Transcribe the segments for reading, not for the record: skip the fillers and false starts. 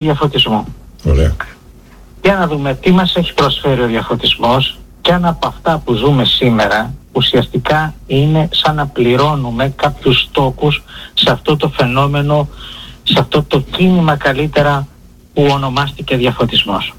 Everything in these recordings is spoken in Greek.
διαφωτισμό. Ωραία. Για να δούμε τι μας έχει προσφέρει ο διαφωτισμός και αν από αυτά που ζούμε σήμερα ουσιαστικά είναι σαν να πληρώνουμε κάποιους στόχους σε αυτό το φαινόμενο, σε αυτό το κίνημα καλύτερα που ονομάστηκε διαφωτισμός.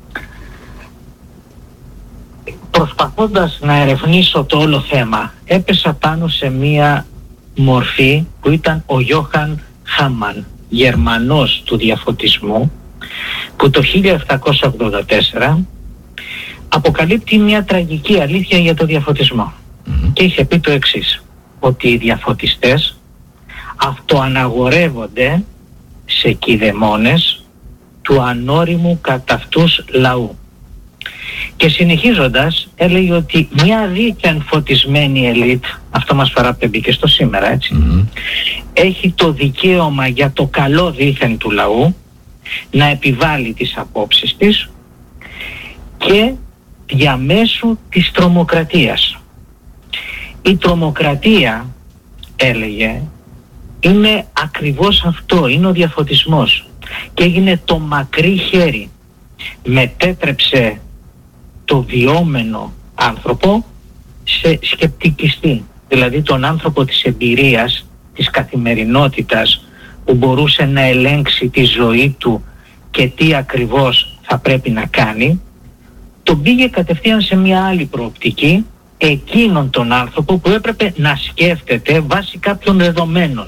Προσπαθώντας να ερευνήσω το όλο θέμα, έπεσα πάνω σε μία μορφή που ήταν ο Γιόχαν Χάμαν, Γερμανός του διαφωτισμού, που το 1784 αποκαλύπτει μια τραγική αλήθεια για το διαφωτισμό. Και είχε πει το εξής, ότι οι διαφωτιστές αυτοαναγορεύονται σε κηδεμόνες του ανώριμου κατά αυτούς λαού. Και συνεχίζοντας έλεγε ότι μια δίθεν φωτισμένη ελίτ, αυτό μας παραπέμπει και στο σήμερα, έτσι, έχει το δικαίωμα για το καλό δίθεν του λαού να επιβάλλει τις απόψεις της και διαμέσου της τρομοκρατίας. Η τρομοκρατία, έλεγε, είναι ακριβώς αυτό, είναι ο διαφωτισμός και έγινε το μακρύ χέρι. Μετέτρεψε το βιόμενο άνθρωπο σε σκεπτικιστή, δηλαδή τον άνθρωπο της εμπειρίας, της καθημερινότητας, που μπορούσε να ελέγξει τη ζωή του και τι ακριβώς θα πρέπει να κάνει, τον πήγε κατευθείαν σε μια άλλη προοπτική, εκείνον τον άνθρωπο που έπρεπε να σκέφτεται βάσει κάποιων δεδομένων.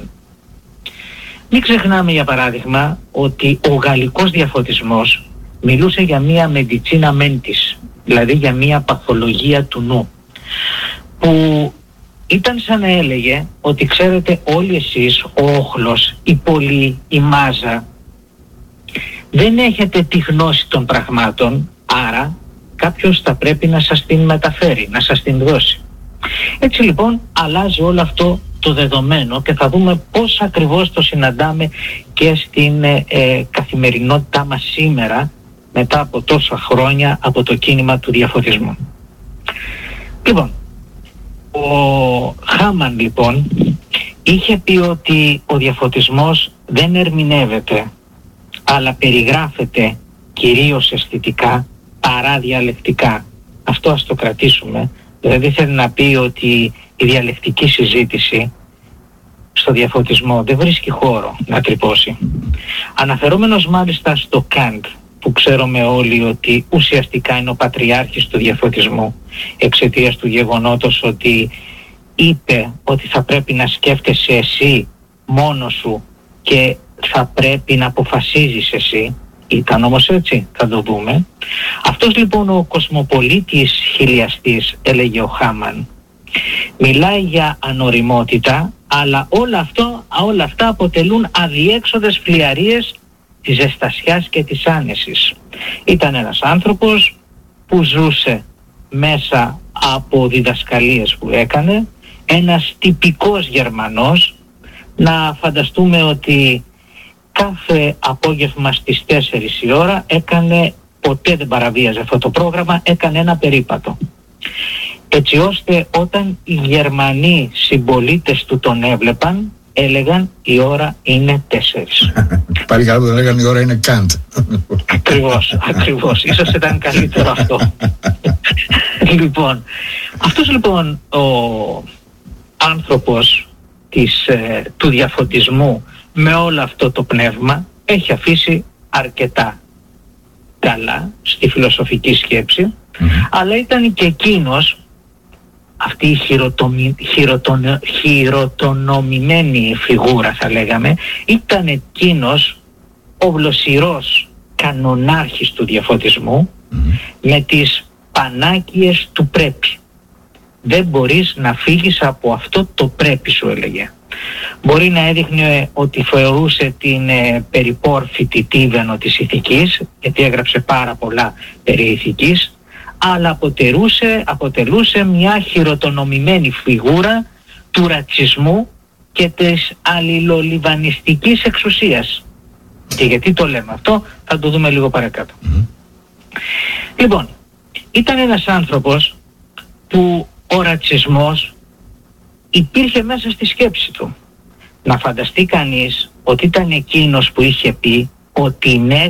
Μην ξεχνάμε για παράδειγμα ότι ο γαλλικός διαφωτισμός μιλούσε για μια medicina mentis, δηλαδή για μια παθολογία του νου, που ήταν σαν να έλεγε ότι ξέρετε όλοι εσείς, ο όχλος, η πόλη, η μάζα, δεν έχετε τη γνώση των πραγμάτων, άρα κάποιος θα πρέπει να σας την μεταφέρει, να σας την δώσει. Έτσι λοιπόν αλλάζει όλο αυτό το δεδομένο και θα δούμε πώς ακριβώς το συναντάμε και στην καθημερινότητά μας σήμερα, μετά από τόσα χρόνια από το κίνημα του διαφωτισμού. Λοιπόν, ο Χάμαν λοιπόν είχε πει ότι ο διαφωτισμός δεν ερμηνεύεται, αλλά περιγράφεται κυρίως αισθητικά παρά διαλεκτικά. Αυτό ας το κρατήσουμε. Δηλαδή θέλει να πει ότι η διαλεκτική συζήτηση στο διαφωτισμό δεν βρίσκει χώρο να τρυπώσει. Αναφερόμενος μάλιστα στο Καντ, που ξέρουμε όλοι ότι ουσιαστικά είναι ο πατριάρχης του διαφωτισμού εξαιτίας του γεγονότος ότι είπε ότι θα πρέπει να σκέφτεσαι εσύ μόνος σου και θα πρέπει να αποφασίζεις εσύ. Ήταν όμως έτσι, θα το δούμε. Αυτός λοιπόν ο κοσμοπολίτης χιλιαστής, έλεγε ο Χάμαν, μιλάει για ανοριμότητα, αλλά όλα αυτά αποτελούν αδιέξοδες φλιαρίες της ζεστασιάς και της άνεσης. Ήταν ένας άνθρωπος που ζούσε μέσα από διδασκαλίες που έκανε, ένας τυπικός Γερμανός. Να φανταστούμε ότι κάθε απόγευμα στις 4 η ώρα έκανε, ποτέ δεν παραβίαζε αυτό το πρόγραμμα, έκανε ένα περίπατο. Έτσι ώστε όταν οι Γερμανοί συμπολίτες του τον έβλεπαν, έλεγαν η ώρα είναι 4. Πάλι καλά που δεν έλεγαν η ώρα είναι Καντ. Ακριβώς. Ίσως ήταν καλύτερο αυτό. Λοιπόν, αυτός λοιπόν ο άνθρωπος του διαφωτισμού με όλο αυτό το πνεύμα έχει αφήσει αρκετά καλά στη φιλοσοφική σκέψη, αλλά ήταν και εκείνος, αυτή η χειροτονομημένη φιγούρα θα λέγαμε, ήταν εκείνος ο βλοσιρός κανονάρχης του διαφωτισμού με τις πανάκιες του πρέπει. Δεν μπορείς να φύγεις από αυτό το πρέπει, σου έλεγε. Μπορεί να έδειχνε ότι θεωρούσε την περιπόρφητη τίβαινο της ηθικής, γιατί έγραψε πάρα πολλά περί ηθικής, αλλά αποτελούσε μια χειροτονομημένη φιγούρα του ρατσισμού και της αλληλολιβανιστικής εξουσίας. Και γιατί το λέμε αυτό, θα το δούμε λίγο παρακάτω. Λοιπόν, ήταν ένας άνθρωπος που ο ρατσισμός υπήρχε μέσα στη σκέψη του. Να φανταστεί κανείς ότι ήταν εκείνος που είχε πει ότι ναι,